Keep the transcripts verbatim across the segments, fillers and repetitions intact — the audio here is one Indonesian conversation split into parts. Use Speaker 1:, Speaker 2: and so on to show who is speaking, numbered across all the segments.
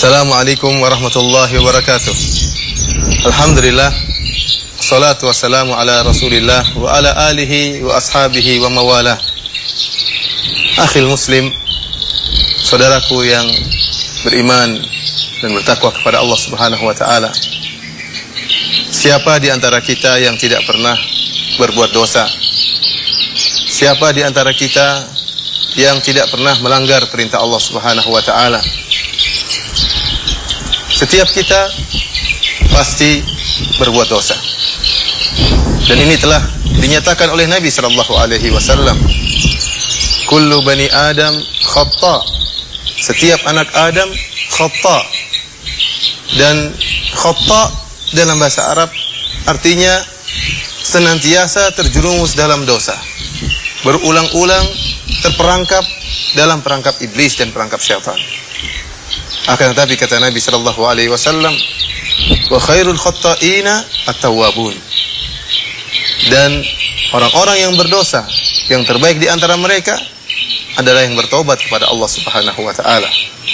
Speaker 1: Assalamualaikum warahmatullahi wabarakatuh. Alhamdulillah, salatu wassalamu ala rasulillah wa ala alihi wa ashabihi wa mawalah. Akhil muslim, saudaraku yang beriman dan bertakwa kepada Allah subhanahu wa ta'ala. Siapa di antara kita yang tidak pernah berbuat dosa? Siapa di antara kita yang tidak pernah melanggar perintah Allah subhanahu wa ta'ala? Setiap kita pasti berbuat dosa. Dan ini telah dinyatakan oleh Nabi sallallahu alaihi wasallam. Kullu bani Adam khata. Setiap anak Adam khata. Dan khata dalam bahasa Arab artinya senantiasa terjerumus dalam dosa. Berulang-ulang terperangkap dalam perangkap iblis dan perangkap syaitan. Akan tetapi kata Nabi sallallahu alaihi wasallam, wa khairul khatta'ina at-tawwabun. Dan orang-orang yang berdosa, yang terbaik di antara mereka adalah yang bertobat kepada Allah Subhanahu wa taala.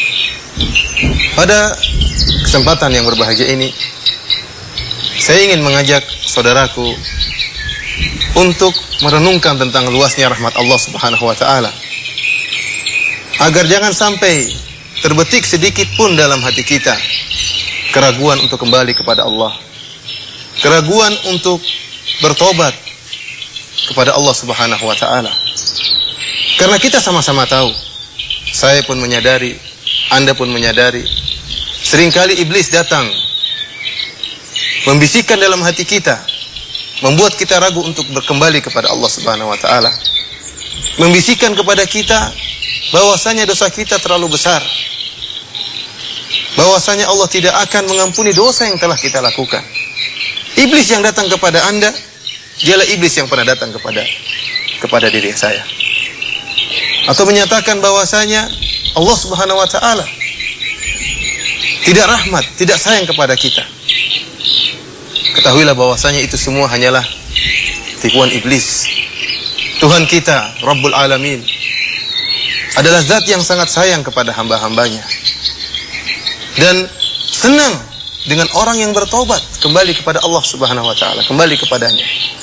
Speaker 1: Pada kesempatan yang berbahagia ini, saya ingin mengajak saudaraku untuk merenungkan tentang luasnya rahmat Allah Subhanahu wa taala. Agar jangan sampai terbetik sedikit pun dalam hati kita keraguan untuk kembali kepada Allah, keraguan untuk bertobat kepada Allah Subhanahu wa taala. Karena kita sama-sama tahu, saya pun menyadari, Anda pun menyadari, seringkali iblis datang membisikkan dalam hati kita, membuat kita ragu untuk berkembali kepada Allah Subhanahu wa taala. Membisikkan kepada kita bahwasanya dosa kita terlalu besar, bahwasanya Allah tidak akan mengampuni dosa yang telah kita lakukan. Iblis yang datang kepada Anda, dialah iblis yang pernah datang kepada kepada diri saya. Atau menyatakan bahwasanya Allah Subhanahu wa taala tidak rahmat, tidak sayang kepada kita. Ketahuilah bahwasanya itu semua hanyalah tipuan iblis. Tuhan kita, Rabbul Alamin, adalah zat yang sangat sayang kepada hamba-hambanya. Dan senang dengan orang yang bertobat kembali kepada Allah Subhanahu wa taala, kembali kepadanya.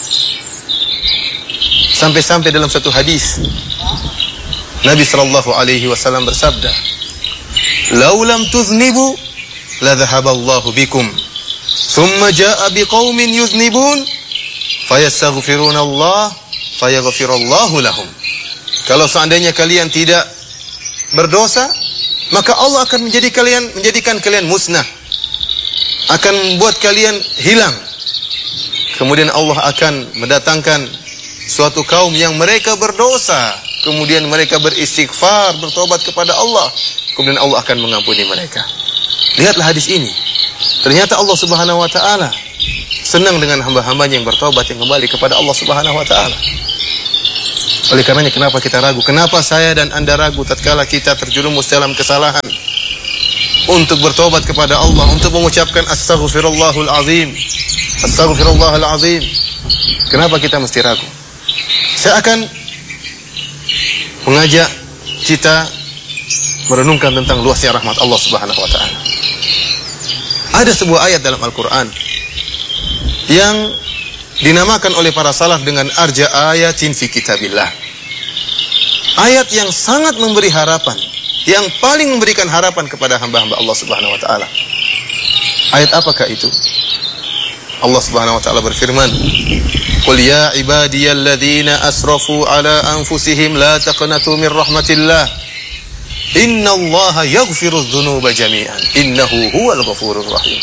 Speaker 1: Sampai-sampai dalam satu hadis Nabi sallallahu alaihi wasallam bersabda, "Lau lam tuznibu la dhahaballahu bikum, thumma jaa'a biqaumin yuznibun, fayastaghfiruna Allah, fayaghfirullahu lahum." Kalau seandainya kalian tidak berdosa, maka Allah akan menjadi kalian menjadikan kalian musnah, akan membuat kalian hilang. Kemudian Allah akan mendatangkan suatu kaum yang mereka berdosa, kemudian mereka beristighfar, bertobat kepada Allah, kemudian Allah akan mengampuni mereka. Lihatlah hadis ini. Ternyata Allah Subhanahu wa taala senang dengan hamba-hambanya yang bertobat, yang kembali kepada Allah Subhanahu wa taala. Oleh karenanya kenapa kita ragu? Kenapa saya dan Anda ragu tatkala kita terjerumus dalam kesalahan untuk bertobat kepada Allah, untuk mengucapkan astaghfirullahal azim, astaghfirullahal azim? Kenapa kita mesti ragu? Saya akan mengajak kita merenungkan tentang luasnya rahmat Allah Subhanahu wa taala. Ada sebuah ayat dalam Al-Qur'an yang dinamakan oleh para salaf dengan arja ayatin fi kitabillah. Ayat yang sangat memberi harapan, yang paling memberikan harapan kepada hamba-hamba Allah Subhanahu wa taala. Ayat apakah itu? Allah Subhanahu wa taala berfirman, "Qul ya ibadiyalladzina asrafu ala anfusihim la taqnatu min rahmatillah. Innallaha yaghfirudz dzunuba jami'an. Innahu huwal ghafurur rahim."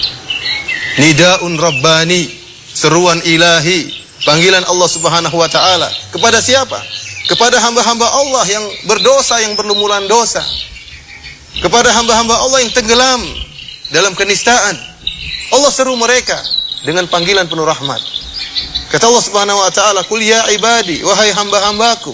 Speaker 1: Nidaun rabbani, seruan ilahi, panggilan Allah Subhanahu wa taala kepada siapa? Kepada hamba-hamba Allah yang berdosa, yang berlumuran dosa. Kepada hamba-hamba Allah yang tenggelam dalam kenistaan. Allah seru mereka dengan panggilan penuh rahmat. Kata Allah Subhanahu wa taala, "Qul ya ibadi, wahai hamba-hambaku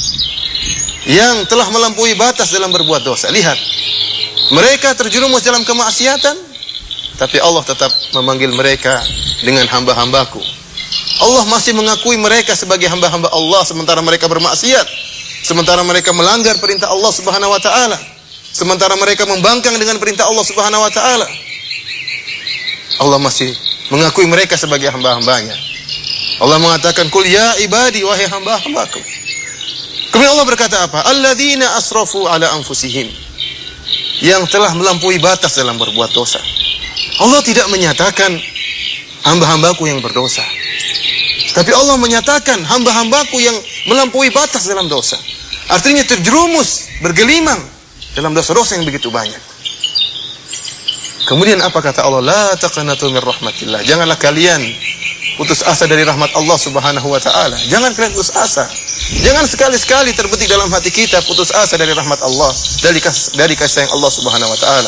Speaker 1: yang telah melampaui batas dalam berbuat dosa." Lihat, mereka terjerumus dalam kemaksiatan, tapi Allah tetap memanggil mereka dengan hamba-hambaku. Allah masih mengakui mereka sebagai hamba-hamba Allah sementara mereka bermaksiat, sementara mereka melanggar perintah Allah Subhanahu wa taala. sementara mereka membangkang dengan perintah Allah Subhanahu wa taala. Allah masih mengakui mereka sebagai hamba-hambanya. Allah mengatakan, "Qul ya ibadi, wahai hamba-hambaku." Kemudian Allah berkata apa? Alladzina asrafu ala anfusihim, yang telah melampaui batas dalam berbuat dosa. Allah tidak menyatakan hamba-hambaku yang berdosa, tapi Allah menyatakan hamba-hambaku yang melampaui batas dalam dosa. Artinya terjerumus, bergelimang dalam dosa-dosa yang begitu banyak. Kemudian apa kata Allah? La taqnatu min rahmatillah. Janganlah kalian putus asa dari rahmat Allah Subhanahu wa taala. Jangan kalian putus asa. Jangan sekali-sekali terbetik dalam hati kita putus asa dari rahmat Allah, dari kasih, dari kasih sayang Allah Subhanahu wa taala.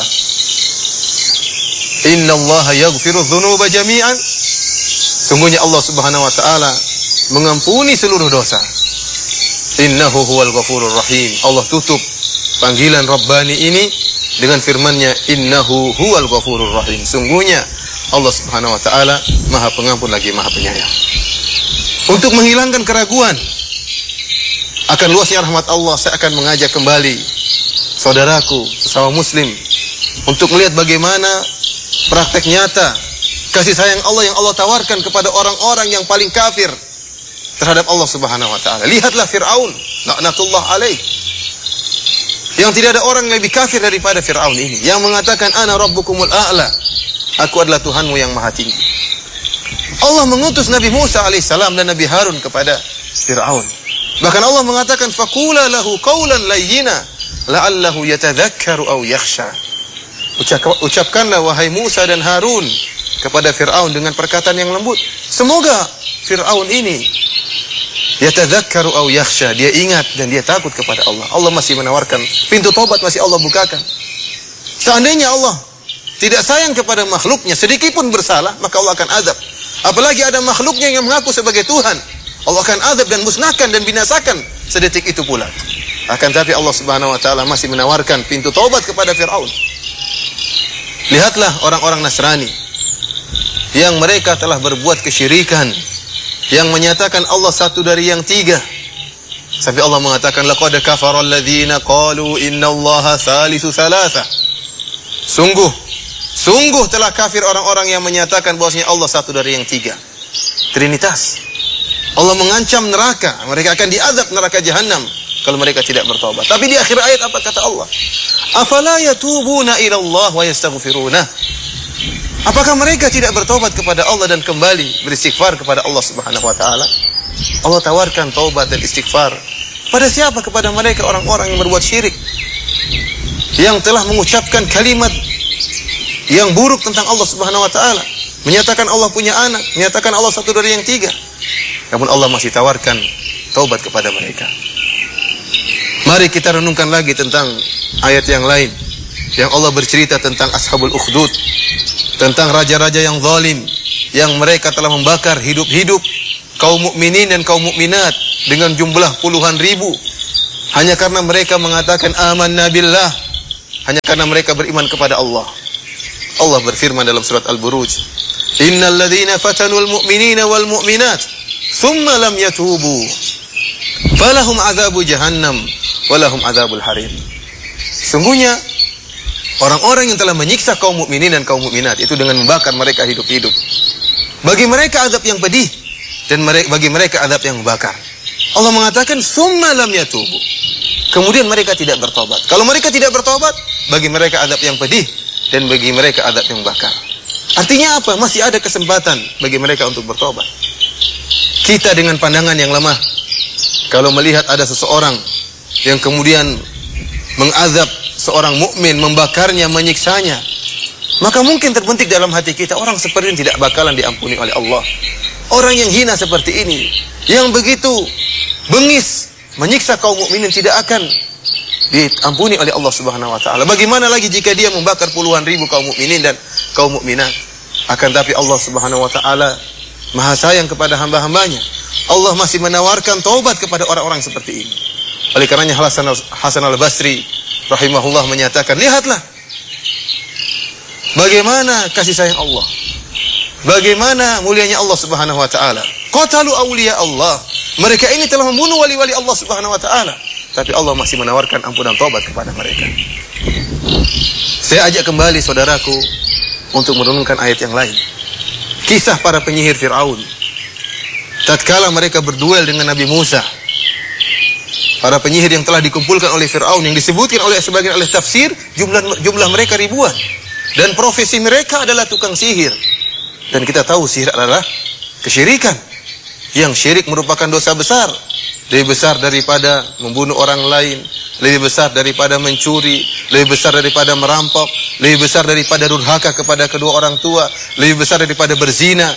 Speaker 1: Innallaha yaghfiru dzunuba jami'an. Sungguhnya Allah Subhanahu wa taala mengampuni seluruh dosa. Innahu huwal ghafurur rahim. Allah tutup panggilan Rabbani ini dengan firman-Nya, Innahu huwal ghafurur rahim. Sungguhnya Allah Subhanahu wa taala Maha Pengampun lagi Maha Penyayang. Untuk menghilangkan keraguan akan luasnya rahmat Allah, saya akan mengajak kembali saudaraku sesama muslim untuk melihat bagaimana praktek nyata kasih sayang Allah yang Allah tawarkan kepada orang-orang yang paling kafir terhadap Allah Subhanahu wa taala. Lihatlah Fir'aun, laknatullah alaih. Yang tidak ada orang yang lebih kafir daripada Fir'aun ini, yang mengatakan ana rabbukumul a'la. Aku adalah Tuhanmu yang maha tinggi. Allah mengutus Nabi Musa alaihissalam dan Nabi Harun kepada Fir'aun. Bahkan Allah mengatakan faqula lahu qawlan layyina la'allahu yatadhakkaru aw yakhsha. Ucapkanlah wahai Musa dan Harun kepada Fir'aun dengan perkataan yang lembut. Semoga Fir'aun ini yatadhakkaru aw yakhsha, dia ingat dan dia takut kepada Allah. Allah masih menawarkan pintu tobat, masih Allah bukakan. Seandainya Allah tidak sayang kepada makhluknya, sedikit pun bersalah, maka Allah akan azab. Apalagi ada makhluknya yang mengaku sebagai Tuhan, Allah akan azab dan musnahkan dan binasakan sedetik itu pula. Akan tapi Allah Subhanahu wa taala masih menawarkan pintu taubat kepada Fir'aun. Lihatlah orang-orang Nasrani yang mereka telah berbuat kesyirikan, yang menyatakan Allah satu dari yang tiga. Sampai Allah mengatakan laqad kafara alladziina qalu innallaha tsalitsu tsalatsa. Sungguh, sungguh telah kafir orang-orang yang menyatakan bahwasanya Allah satu dari yang tiga. Trinitas. Allah mengancam neraka, mereka akan diazab neraka jahanam kalau mereka tidak bertobat. Tapi di akhir ayat apa kata Allah? Afala yatubuna ila Allah wa yastaghfiruna. Apakah mereka tidak bertobat kepada Allah dan kembali beristighfar kepada Allah Subhanahu wa taala? Allah tawarkan taubat dan istighfar. Pada siapa? Kepada mereka orang-orang yang berbuat syirik, yang telah mengucapkan kalimat yang buruk tentang Allah Subhanahu wa taala, menyatakan Allah punya anak, menyatakan Allah satu dari yang tiga. Namun Allah masih tawarkan taubat kepada mereka. Mari kita renungkan lagi tentang ayat yang lain, yang Allah bercerita tentang Ashabul Ukhdud, tentang raja-raja yang zalim, yang mereka telah membakar hidup-hidup kaum mukminin dan kaum mukminat dengan jumlah puluhan ribu, hanya karena mereka mengatakan amanna billah, hanya karena mereka beriman kepada Allah. Allah berfirman dalam surat Al-Buruj, innal ladzina fatanul mu'minina wal mu'minat thumma lam yatubu falahum adzabu jahannam walahum adzabul harim. Sungguhnya orang-orang yang telah menyiksa kaum mukminin dan kaum mukminat itu dengan membakar mereka hidup-hidup, bagi mereka azab yang pedih dan bagi mereka azab yang membakar. Allah mengatakan summa lam yatubu, kemudian mereka tidak bertobat. Kalau mereka tidak bertobat, bagi mereka azab yang pedih dan bagi mereka azab yang membakar. Artinya apa? Masih ada kesempatan bagi mereka untuk bertobat. Kita dengan pandangan yang lemah, kalau melihat ada seseorang yang kemudian mengazab seorang mukmin, membakarnya, menyiksanya, maka mungkin terbentik dalam hati kita, orang seperti ini tidak bakalan diampuni oleh Allah. Orang yang hina seperti ini, yang begitu bengis menyiksa kaum mukminin, tidak akan diampuni oleh Allah Subhanahu wa taala. Bagaimana lagi jika dia membakar puluhan ribu kaum mukminin dan kaum mukminat? Akan tapi Allah Subhanahu wa taala Maha sayang kepada hamba-hambanya. Allah masih menawarkan taubat kepada orang-orang seperti ini. Oleh karenanya Hasan Hasan Al-Basri rahimahullah menyatakan, lihatlah bagaimana kasih sayang Allah, bagaimana mulianya Allah Subhanahu wa taala. Qatalu awliya Allah. Mereka ini telah membunuh wali-wali Allah Subhanahu wa taala, tapi Allah masih menawarkan ampunan taubat kepada mereka. Saya ajak kembali saudaraku untuk merenungkan ayat yang lain. Kisah para penyihir Fir'aun. Tatkala mereka berduel dengan Nabi Musa, para penyihir yang telah dikumpulkan oleh Fir'aun, yang disebutkan oleh sebagian ahli tafsir, jumlah jumlah mereka ribuan. Dan profesi mereka adalah tukang sihir. Dan kita tahu sihir adalah kesyirikan. Yang syirik merupakan dosa besar. Lebih besar daripada membunuh orang lain, lebih besar daripada mencuri, lebih besar daripada merampok, lebih besar daripada durhaka kepada kedua orang tua, lebih besar daripada berzina.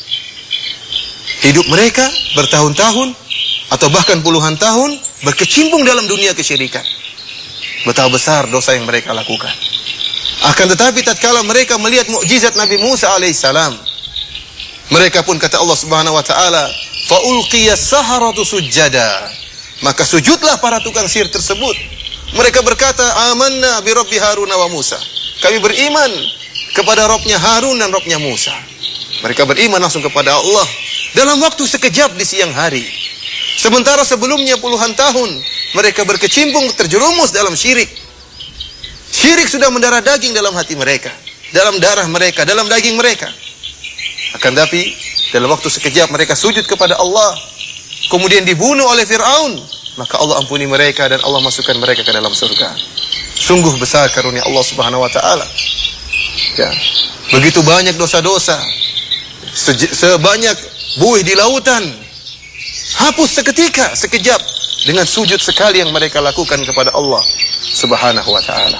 Speaker 1: Hidup mereka bertahun-tahun atau bahkan puluhan tahun berkecimpung dalam dunia kesyirikan. Betapa besar dosa yang mereka lakukan. Akan tetapi tatkala mereka melihat mukjizat Nabi Musa alaihissalam, mereka pun kata Allah Subhanahu wa taala, fa ulqiyas saharatu sujjada. Maka sujudlah para tukang sihir tersebut. Mereka berkata, amanna bi rabbi Harun wa Musa. Kami beriman kepada Rabbnya Harun dan Rabbnya Musa. Mereka beriman langsung kepada Allah dalam waktu sekejap di siang hari. Sementara sebelumnya puluhan tahun mereka berkecimpung terjerumus dalam syirik. Syirik sudah mendarah daging dalam hati mereka, dalam darah mereka, dalam daging mereka. Akan tapi dalam waktu sekejap mereka sujud kepada Allah, kemudian dibunuh oleh Fir'aun, maka Allah ampuni mereka dan Allah masukkan mereka ke dalam surga. Sungguh besar karunia Allah Subhanahu wa taala. Ya, begitu banyak dosa-dosa, sebanyak buih di lautan, hapus seketika, sekejap dengan sujud sekali yang mereka lakukan kepada Allah Subhanahu wa taala.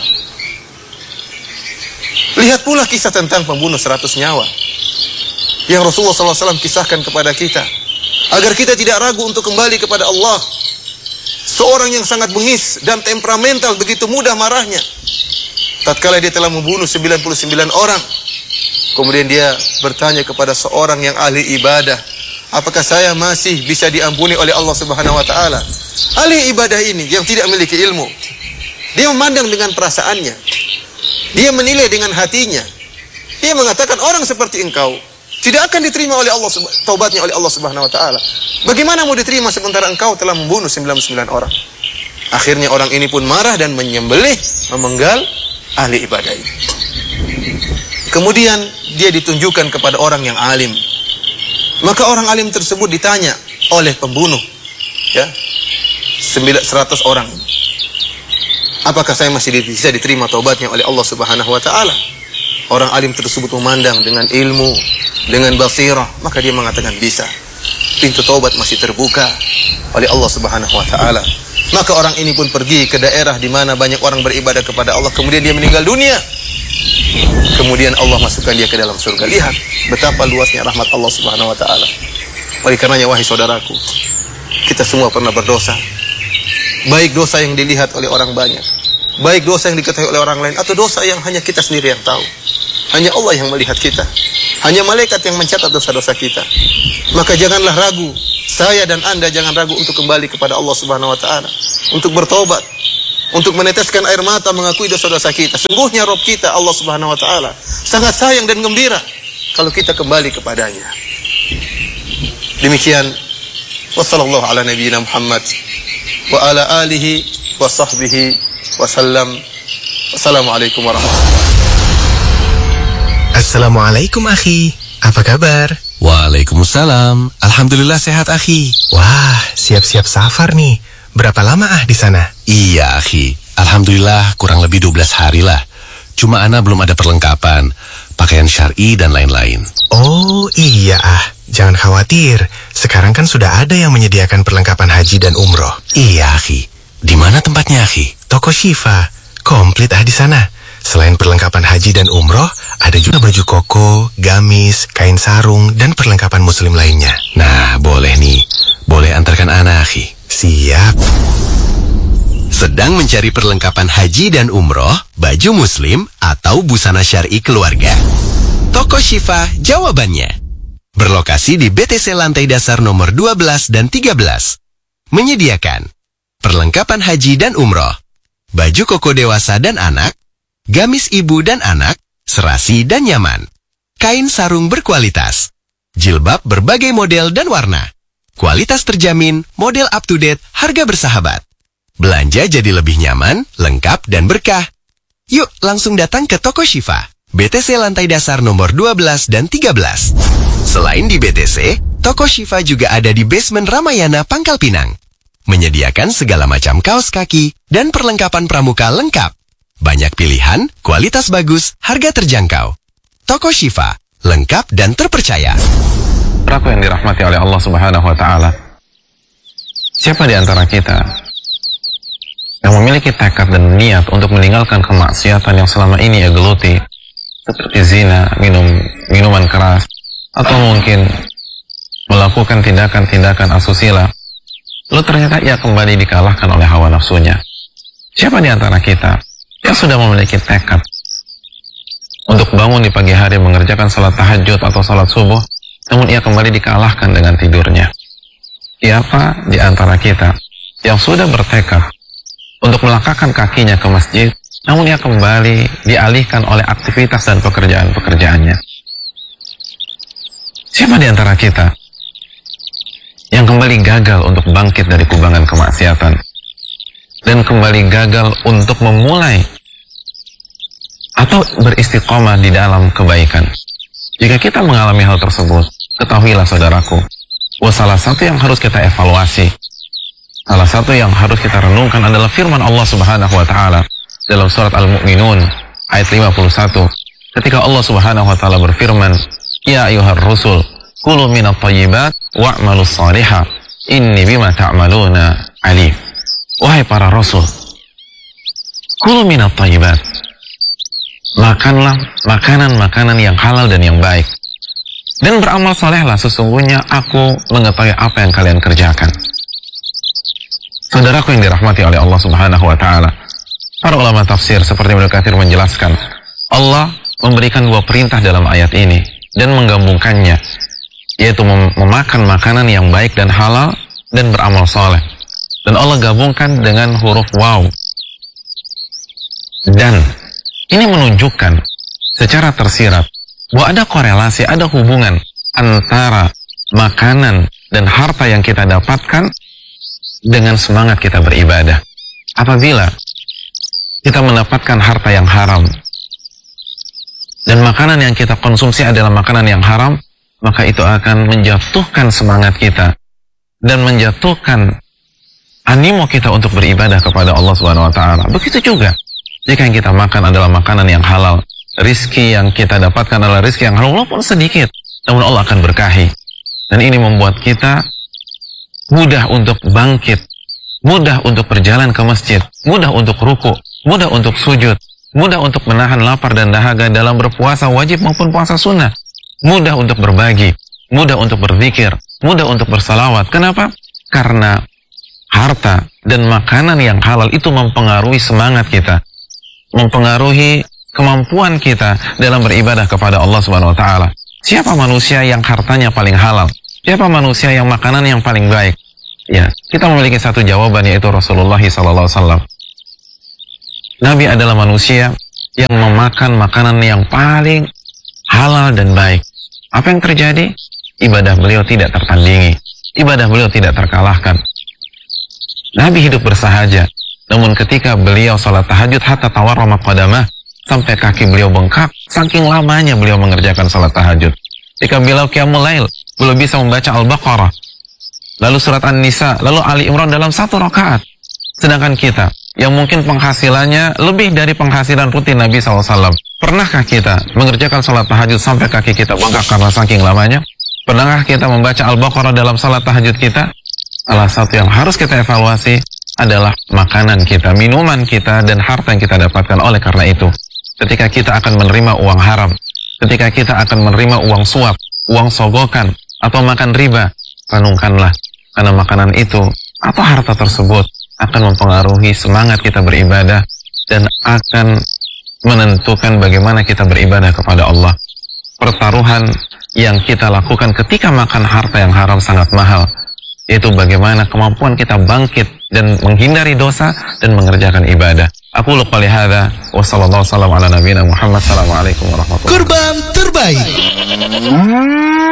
Speaker 1: Lihat pula kisah tentang pembunuh seratus nyawa yang Rasulullah sallallahu alaihi wasallam kisahkan kepada kita, agar kita tidak ragu untuk kembali kepada Allah. Seorang yang sangat bengis dan temperamental, begitu mudah marahnya. Tatkala dia telah membunuh sembilan puluh sembilan orang, kemudian dia bertanya kepada seorang yang ahli ibadah, apakah saya masih bisa diampuni oleh Allah Subhanahu wa taala? Ahli ibadah ini yang tidak memiliki ilmu, dia memandang dengan perasaannya, dia menilai dengan hatinya. Dia mengatakan, orang seperti engkau tidak akan diterima oleh Allah, taubatnya oleh Allah Subhanahu wa taala. Bagaimana mau diterima sementara engkau telah membunuh sembilan puluh sembilan orang? Akhirnya orang ini pun marah dan menyembelih, memenggal ahli ibadah ini. Kemudian dia ditunjukkan kepada orang yang alim. Maka orang alim tersebut ditanya oleh pembunuh, ya, seratus orang, apakah saya masih bisa diterima taubatnya oleh Allah Subhanahu wa taala? Orang alim tersebut memandang dengan ilmu, dengan basirah, maka dia mengatakan bisa. Pintu taubat masih terbuka oleh Allah Subhanahu wa taala. Maka orang ini pun pergi ke daerah di mana banyak orang beribadah kepada Allah, kemudian dia meninggal dunia. Kemudian Allah masukkan dia ke dalam surga. Lihat betapa luasnya rahmat Allah Subhanahu wa taala. Oleh karenanya wahai saudaraku, kita semua pernah berdosa. Baik dosa yang dilihat oleh orang banyak, baik dosa yang diketahui oleh orang lain, atau dosa yang hanya kita sendiri yang tahu. Hanya Allah yang melihat kita, hanya malaikat yang mencatat dosa-dosa kita. Maka janganlah ragu, saya dan anda jangan ragu untuk kembali kepada Allah Subhanahu wa taala, untuk bertobat, untuk meneteskan air mata mengakui dosa-dosa kita. Sungguhnya Rabb kita Allah Subhanahu wa taala sangat sayang dan gembira kalau kita kembali kepadanya. Demikian, wassallallahu ala nabiyyina Muhammad wa ala alihi wa sahbihi wasallam. Assalamualaikum warahmatullahi wabarakatuh.
Speaker 2: Assalamualaikum akhi, apa kabar?
Speaker 3: Waalaikumsalam, alhamdulillah sehat akhi.
Speaker 2: Wah, siap-siap safar nih. Berapa lama ah di sana?
Speaker 3: Iya akhi, alhamdulillah kurang lebih dua belas hari lah. Cuma ana belum ada perlengkapan, pakaian syar'i dan lain-lain.
Speaker 2: Oh iya ah, jangan khawatir. Sekarang kan sudah ada yang menyediakan perlengkapan haji dan umroh.
Speaker 3: Iya akhi, di mana tempatnya akhi?
Speaker 2: Toko Syifa, komplit ah di sana. Selain perlengkapan haji dan umroh, ada juga baju koko, gamis, kain sarung, dan perlengkapan muslim lainnya.
Speaker 3: Nah, boleh nih. Boleh antarkan ana akhi?
Speaker 2: Siap.
Speaker 3: Sedang mencari perlengkapan haji dan umroh, baju muslim, atau busana syar'i keluarga? Toko Syifa jawabannya. Berlokasi di B T C lantai dasar nomor dua belas dan tiga belas. Menyediakan perlengkapan haji dan umroh, baju koko dewasa dan anak, gamis ibu dan anak, serasi dan nyaman, kain sarung berkualitas, jilbab berbagai model dan warna, kualitas terjamin, model up to date, harga bersahabat. Belanja jadi lebih nyaman, lengkap dan berkah. Yuk langsung datang ke Toko Syifa, B T C lantai dasar nomor dua belas dan tiga belas. Selain di B T C, Toko Syifa juga ada di basement Ramayana, Pangkal Pinang. Menyediakan segala macam kaos kaki dan perlengkapan pramuka lengkap. Banyak pilihan, kualitas bagus, harga terjangkau. Toko Syifa, lengkap dan terpercaya.
Speaker 4: Aku yang dirahmati oleh Allah Subhanahu wa Ta'ala, siapa di antara kita yang memiliki tekad dan niat untuk meninggalkan kemaksiatan yang selama ini ia geluti, seperti zina, minum minuman keras, atau mungkin melakukan tindakan-tindakan asusila, lalu ternyata ia kembali dikalahkan oleh hawa nafsunya? Siapa di antara kita yang sudah memiliki tekad untuk bangun di pagi hari mengerjakan salat tahajud atau salat subuh, namun ia kembali dikalahkan dengan tidurnya? Siapa di antara kita yang sudah bertekad untuk melangkahkan kakinya ke masjid, namun ia kembali dialihkan oleh aktivitas dan pekerjaan-pekerjaannya? Siapa di antara kita yang kembali gagal untuk bangkit dari kubangan kemaksiatan dan kembali gagal untuk memulai atau beristiqomah di dalam kebaikan? Jika kita mengalami hal tersebut, ketahuilah saudaraku, bahwa salah satu yang harus kita evaluasi, salah satu yang harus kita renungkan adalah firman Allah Subhanahu wa Ta'ala dalam surat Al-Mu'minun ayat lima puluh satu, ketika Allah Subhanahu wa Ta'ala berfirman, ya ayyuhar rusul kulu minat thayyibat wa'malus salihah inni bima ta'maluna alim. Wahai para rasul, kulu minat thayyibat, makanlah makanan-makanan yang halal dan yang baik, dan beramal salehlah, sesungguhnya aku mengetahui apa yang kalian kerjakan. Saudaraku yang dirahmati oleh Allah Subhanahu wa Ta'ala, para ulama tafsir seperti Ibnu Katsir menjelaskan, Allah memberikan dua perintah dalam ayat ini dan menggabungkannya, yaitu mem memakan makanan yang baik dan halal dan beramal saleh. Dan Allah gabungkan dengan huruf waw. Dan ini menunjukkan secara tersirat bahwa ada korelasi, ada hubungan antara makanan dan harta yang kita dapatkan dengan semangat kita beribadah. Apabila kita mendapatkan harta yang haram dan makanan yang kita konsumsi adalah makanan yang haram, maka itu akan menjatuhkan semangat kita dan menjatuhkan animo kita untuk beribadah kepada Allah Subhanahu wa Ta'ala. Begitu juga jika yang kita makan adalah makanan yang halal, rizki yang kita dapatkan adalah rizki yang halal, walaupun sedikit, namun Allah akan berkahi. Dan ini membuat kita mudah untuk bangkit, mudah untuk berjalan ke masjid, mudah untuk ruku, mudah untuk sujud, mudah untuk menahan lapar dan dahaga dalam berpuasa wajib maupun puasa sunnah, mudah untuk berbagi, mudah untuk berzikir, mudah untuk bersalawat. Kenapa? Karena harta dan makanan yang halal itu mempengaruhi semangat kita, mempengaruhi kemampuan kita dalam beribadah kepada Allah Subhanahu wa Ta'ala. Siapa manusia yang hartanya paling halal? Siapa manusia yang makanan yang paling baik? Ya, kita memiliki satu jawaban, yaitu Rasulullah sallallahu alaihi wasallam. Nabi adalah manusia yang memakan makanan yang paling halal dan baik. Apa yang terjadi? Ibadah beliau tidak tertandingi, ibadah beliau tidak terkalahkan. Nabi hidup bersahaja, namun ketika beliau salat tahajud hatta tawarrama qadamah, sampai kaki beliau bengkak, saking lamanya beliau mengerjakan salat tahajud. Jika beliau qiyamul lail, beliau bisa membaca Al-Baqarah, lalu surat An-Nisa, lalu Ali Imran dalam satu rakaat. Sedangkan kita, yang mungkin penghasilannya lebih dari penghasilan rutin Nabi shallallahu alaihi wasallam, pernahkah kita mengerjakan salat tahajud sampai kaki kita bengkak karena saking lamanya? Pernahkah kita membaca Al-Baqarah dalam salat tahajud kita? Salah satu yang harus kita evaluasi adalah makanan kita, minuman kita, dan harta yang kita dapatkan. Oleh karena itu, ketika kita akan menerima uang haram, ketika kita akan menerima uang suap, uang sogokan, atau makan riba, renungkanlah, karena makanan itu atau harta tersebut akan mempengaruhi semangat kita beribadah dan akan menentukan bagaimana kita beribadah kepada Allah. Pertaruhan yang kita lakukan ketika makan harta yang haram sangat mahal, yaitu bagaimana kemampuan kita bangkit dan menghindari dosa dan mengerjakan ibadah. Aku lupa lihada wa sallallahu salam ala nabiyina Muhammad. Assalamualaikum warahmatullahi wabarakatuh.
Speaker 2: Kurban terbaik.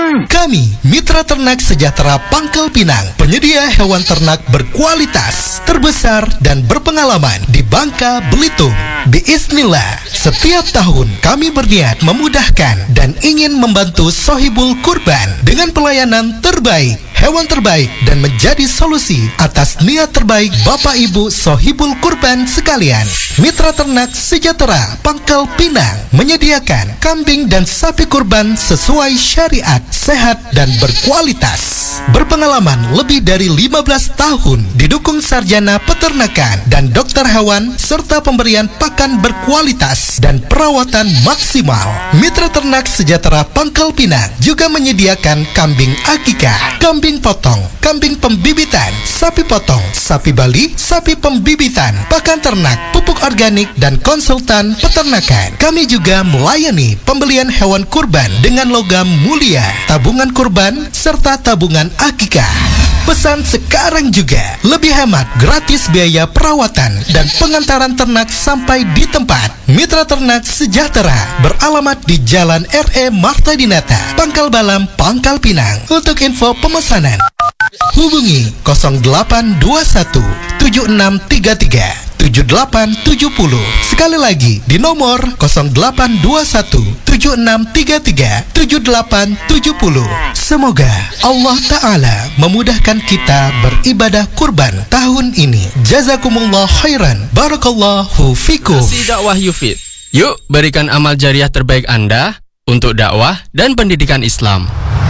Speaker 5: Kami, Mitra Ternak Sejahtera Pangkal Pinang, penyedia hewan ternak berkualitas, terbesar, dan berpengalaman di Bangka, Belitung. Biiznillah, setiap tahun kami berniat memudahkan dan ingin membantu Sohibul Kurban dengan pelayanan terbaik, hewan terbaik, dan menjadi solusi atas niat terbaik Bapak Ibu Sohibul Kurban sekalian. Mitra Ternak Sejahtera Pangkal Pinang menyediakan kambing dan sapi kurban sesuai syariat, sehat dan berkualitas. Berpengalaman lebih dari lima belas tahun, didukung sarjana peternakan dan dokter hewan, serta pemberian pakan berkualitas dan perawatan maksimal. Mitra Ternak Sejahtera Pangkal Pinang juga menyediakan kambing akikah, kambing potong, kambing pembibitan, sapi potong, sapi Bali, sapi pembibitan, pakan ternak, pupuk organik, dan konsultan peternakan. Kami juga melayani pembelian hewan kurban dengan logam mulia, tabungan kurban, serta tabungan akikah. Pesan sekarang juga, lebih hemat, gratis biaya perawatan dan pengantaran ternak sampai di tempat. Mitra Ternak Sejahtera beralamat di Jalan R E Marta Dinata, Pangkal Balam, Pangkal Pinang. Untuk info pemesanan, hubungi nol delapan dua satu tujuh enam tiga tiga tujuh delapan tujuh nol. Sekali lagi di nomor nol delapan dua satu tujuh enam tiga tiga tujuh delapan tujuh nol. Semoga Allah Ta'ala memudahkan kita beribadah kurban tahun ini. Jazakumullah khairan. Barakallahu fikum.
Speaker 6: Si dakwah Yufid. Yuk berikan amal jariah terbaik Anda untuk dakwah dan pendidikan Islam.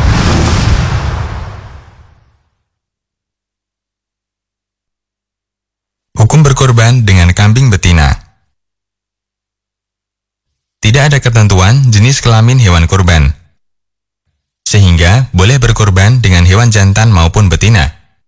Speaker 7: Hukum berkorban dengan kambing betina. Tidak ada ketentuan jenis kelamin hewan kurban, sehingga boleh berkorban dengan hewan jantan maupun betina.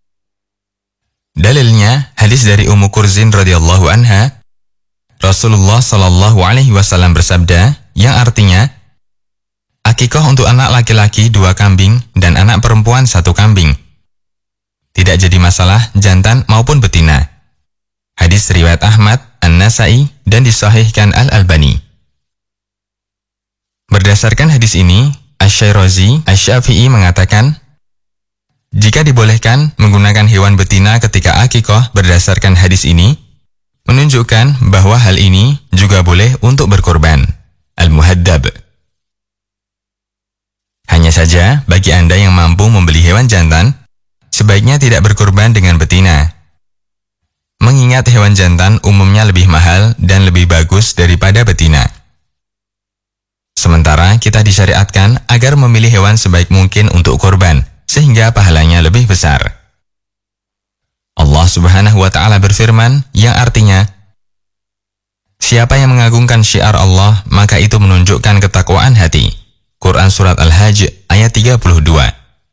Speaker 7: Dalilnya hadis dari Ummu Kurzin radhiyallahu anha, Rasulullah shallallahu alaihi wasallam bersabda, yang artinya, akikah untuk anak laki-laki dua kambing dan anak perempuan satu kambing. Tidak jadi masalah jantan maupun betina. Hadis riwayat Ahmad, An-Nasai, dan disahihkan Al-Albani. Berdasarkan hadis ini, Asy-Syirazi Asy-Syafi'i mengatakan, jika dibolehkan menggunakan hewan betina ketika akikah berdasarkan hadis ini, menunjukkan bahwa hal ini juga boleh untuk berkorban. Al-Muhaddab. Hanya saja, bagi Anda yang mampu membeli hewan jantan, sebaiknya tidak berkorban dengan betina. Mengingat hewan jantan umumnya lebih mahal dan lebih bagus daripada betina. Sementara kita disyariatkan agar memilih hewan sebaik mungkin untuk korban, sehingga pahalanya lebih besar. Allah Subhanahu wa Ta'ala berfirman, yang artinya, siapa yang mengagungkan syiar Allah, maka itu menunjukkan ketakwaan hati. Quran Surat Al-Hajj ayat tiga puluh dua.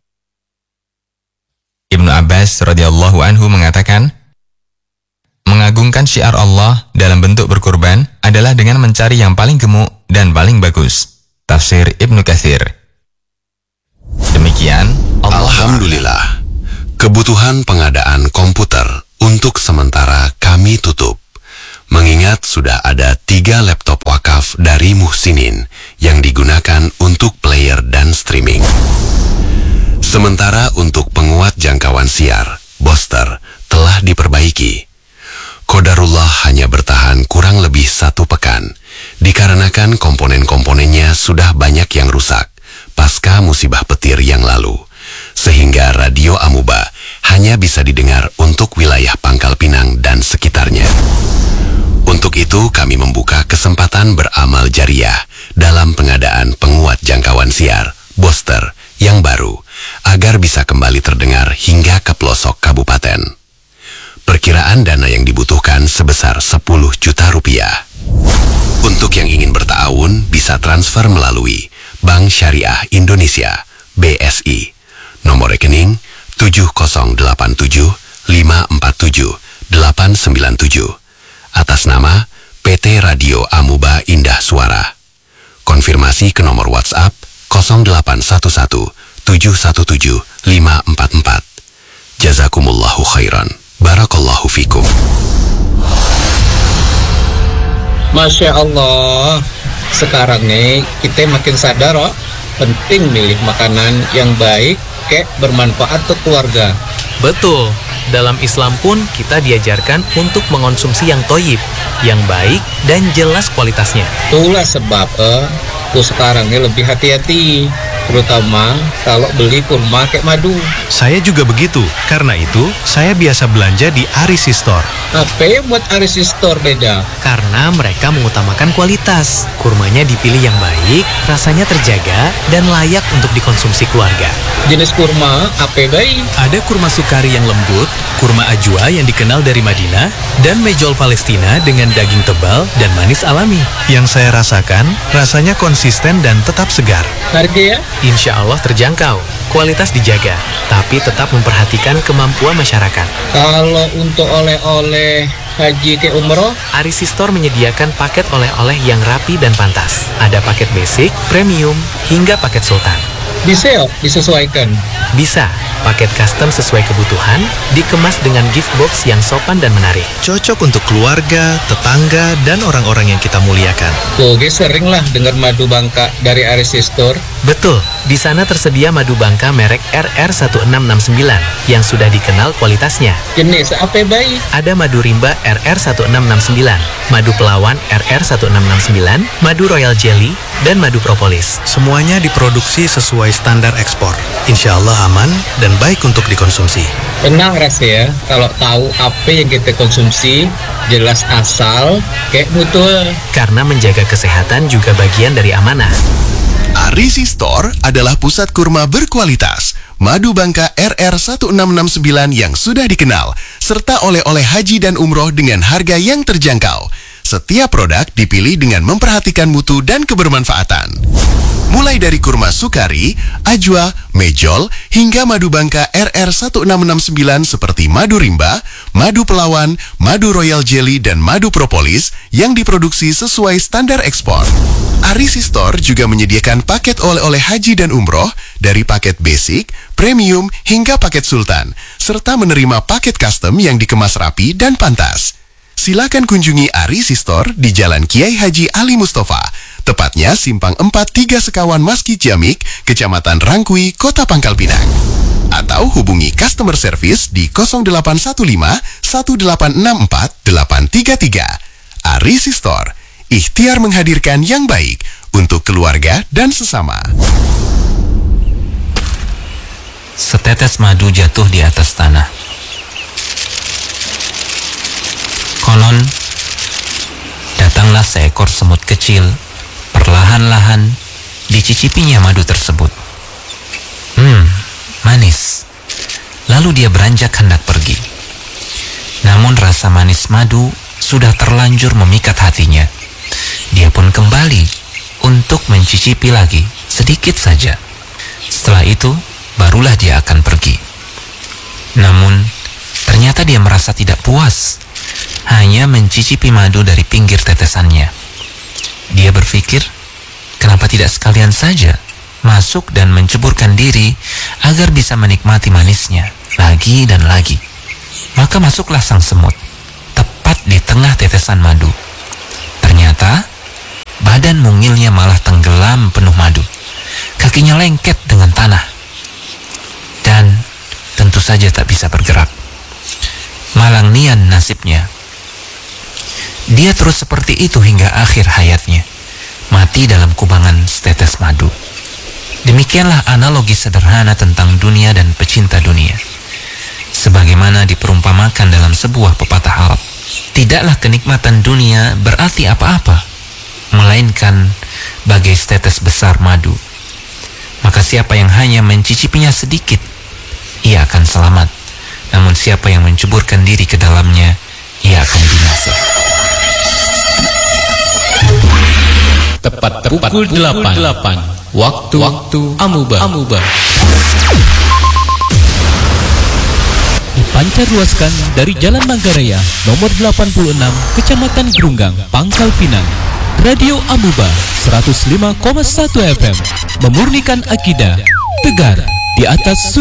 Speaker 7: Ibnu Abbas radhiyallahu anhu mengatakan, mengagungkan syiar Allah dalam bentuk berkorban adalah dengan mencari yang paling gemuk dan paling bagus. Tafsir Ibnu Katsir. Demikian, Allah
Speaker 3: Alhamdulillah. Kebutuhan pengadaan komputer untuk sementara kami tutup. Mengingat sudah ada tiga laptop wakaf dari Muhsinin yang digunakan untuk player dan streaming. Sementara untuk penguat jangkauan siar, Boster telah diperbaiki. Qadarullah hanya bertahan kurang lebih satu pekan, dikarenakan komponen-komponennya sudah banyak yang rusak pasca musibah petir yang lalu, sehingga radio Amuba hanya bisa didengar untuk wilayah Pangkal Pinang dan sekitarnya. Untuk itu kami membuka kesempatan beramal jariah dalam pengadaan penguat jangkauan siar, Boster, yang baru, agar bisa kembali terdengar hingga ke pelosok kabupaten. Perkiraan dana yang dibutuhkan sebesar sepuluh juta rupiah. Untuk yang ingin bertaawun bisa transfer melalui Bank Syariah Indonesia, B S I, nomor rekening tujuh nol delapan tujuh lima empat tujuh delapan sembilan tujuh, atas nama P T Radio Amuba Indah Suara. Konfirmasi ke nomor WhatsApp nol delapan satu satu tujuh satu tujuh lima empat empat. Jazakumullahu khairan. Barakallahu fikum.
Speaker 8: Masya Allah, sekarang nih kita makin sadar oh, penting milih makanan yang baik, kayak bermanfaat untuk keluarga.
Speaker 9: Betul, dalam Islam pun kita diajarkan untuk mengonsumsi yang toyib, yang baik, dan jelas kualitasnya.
Speaker 8: Itulah sebab eh, aku sekarang ini lebih hati-hati, terutama kalau beli kurma kayak madu.
Speaker 2: Saya juga begitu, karena itu saya biasa belanja di Arisi Store.
Speaker 8: Apa yang buat Arisi Store beda?
Speaker 9: Karena mereka mengutamakan kualitas. Kurmanya dipilih yang baik, rasanya terjaga, dan layak untuk dikonsumsi keluarga.
Speaker 8: Jenis kurma apa baik?
Speaker 9: Ada kurma sukari yang lembut, kurma ajwa yang dikenal dari Madinah, dan mejol Palestina dengan daging tebal dan manis alami.
Speaker 2: Yang saya rasakan, rasanya konsisten dan tetap segar.
Speaker 8: Harga ya?
Speaker 9: Insya Allah terjangkau, kualitas dijaga, tapi tetap memperhatikan kemampuan masyarakat.
Speaker 8: Kalau untuk oleh-oleh haji ke umroh,
Speaker 9: Arisi Store menyediakan paket oleh-oleh yang rapi dan pantas. Ada paket basic, premium, hingga paket sultan.
Speaker 8: bisa ya disesuaikan?
Speaker 9: Bisa, paket custom sesuai kebutuhan, dikemas dengan gift box yang sopan dan menarik.
Speaker 2: Cocok untuk keluarga, tetangga, dan orang-orang yang kita muliakan.
Speaker 8: Oke, sering lah dengar madu Bangka dari Arisi Store.
Speaker 9: Betul, di sana tersedia madu Bangka merek R R satu enam enam sembilan yang sudah dikenal kualitasnya.
Speaker 8: Jenis apa baik?
Speaker 9: Ada madu rimba R R satu enam enam sembilan, madu pelawan R R satu enam enam sembilan, madu royal jelly, dan madu propolis.
Speaker 2: Semuanya diproduksi sesuai standar ekspor. Insya Allah aman dan baik untuk dikonsumsi.
Speaker 8: Tenang rasa ya, kalau tahu apa yang kita konsumsi, jelas asal, kayak mutul.
Speaker 9: Karena menjaga kesehatan juga bagian dari amanah.
Speaker 3: Arisi Store adalah pusat kurma berkualitas. Madu Bangka R R satu enam enam sembilan yang sudah dikenal, serta oleh-oleh haji dan umroh dengan harga yang terjangkau. Setiap produk dipilih dengan memperhatikan mutu dan kebermanfaatan. Mulai dari kurma sukari, ajwa, mejol, hingga madu Bangka R R satu enam enam sembilan seperti madu rimba, madu pelawan, madu royal jelly, dan madu propolis yang diproduksi sesuai standar ekspor. Arisi Store juga menyediakan paket oleh-oleh haji dan umroh dari paket basic, premium, hingga paket sultan, serta menerima paket custom yang dikemas rapi dan pantas. Silakan kunjungi Arisi Store di Jalan Kiai Haji Ali Mustafa, tepatnya Simpang empat tiga Sekawan Masjid Jamik, Kecamatan Rangkui, Kota Pangkal Pinang. Atau hubungi customer service di nol delapan satu lima satu delapan enam empat delapan tiga tiga. Arisi Store, ikhtiar menghadirkan yang baik untuk keluarga dan sesama.
Speaker 10: Setetes madu jatuh di atas tanah. Konon, datanglah seekor semut kecil, perlahan-lahan dicicipinya madu tersebut. Hmm, manis. Lalu dia beranjak hendak pergi. Namun rasa manis madu sudah terlanjur memikat hatinya. Dia pun kembali untuk mencicipi lagi, sedikit saja. Setelah itu, barulah dia akan pergi. Namun, ternyata dia merasa tidak puas, hanya mencicipi madu dari pinggir tetesannya. Dia berpikir, kenapa tidak sekalian saja masuk dan menceburkan diri agar bisa menikmati manisnya lagi dan lagi. Maka masuklah sang semut, tepat di tengah tetesan madu. Ternyata, badan mungilnya malah tenggelam penuh madu. Kakinya lengket dengan tanah. Dan tentu saja tak bisa bergerak. Malang nian nasibnya. Dia terus seperti itu hingga akhir hayatnya, mati dalam kubangan setetes madu. Demikianlah analogi sederhana tentang dunia dan pecinta dunia. Sebagaimana diperumpamakan dalam sebuah pepatah Arab, tidaklah kenikmatan dunia berarti apa-apa, melainkan bagai setetes besar madu. Maka siapa yang hanya mencicipinya sedikit, ia akan selamat. Namun siapa yang menceburkan diri ke dalamnya, ia akan binasa.
Speaker 6: Tepat pukul delapan, waktu waktu Amuba. Amuba.
Speaker 11: Dipancar luaskan dari Jalan Manggarai nomor delapan puluh enam, Kecamatan Gerunggang, Pangkal Pinang. Radio Amuba seratus lima koma satu F M memurnikan akidah, tegar di atas